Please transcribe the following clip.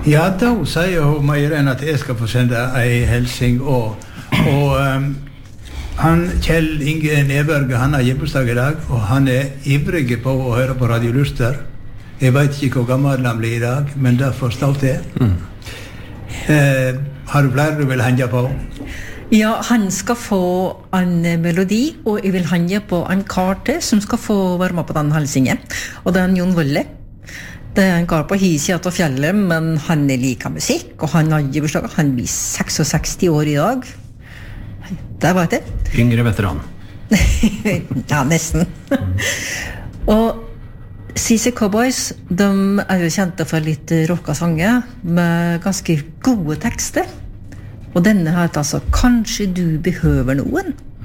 Ja, da sier hun Irene at jeg skal få sende en hilsing og han, Kjell Inge Neberge, han har gebursdag I dag, og han ivrig på å høre på Radio Luster. Jeg vet ikke hvor gammel han blir I dag, men det får stå til. Har du flere du vil henge på? Ja, han skal få en melodi, og jeg vil henge på en kar til som skal få være med på den halsingen. Og det en Jon Wølle. Det en kar på Hisia til fjellet, men han liker musikk, og han har gebursdag. Han blir 66 år I dag. Det var det. Yngre veteran. Ja, nesten. Og CC Cowboys, de jo kjente for litt rocka sanger med ganske gode tekster. Og denne heter altså «Kanskje du behøver noen».